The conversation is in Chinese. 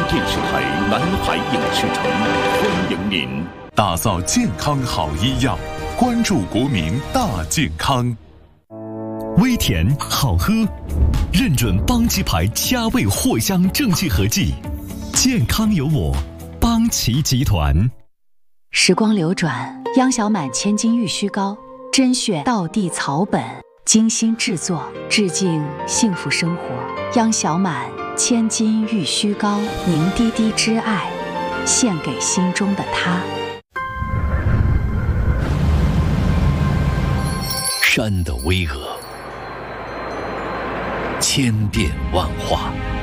电视台南海影视城欢迎您。打造健康好医药，关注国民大健康。 微甜好喝，认准邦奇牌佳味藿香正气合剂，健康有我，邦奇集团。 时光流转，央小满千金玉虚膏，甄选道地草本，精心制作，致敬幸福生活。央小满千金玉虚膏，凝滴滴之爱，献给心中的他。 山的巍峨，千变万化，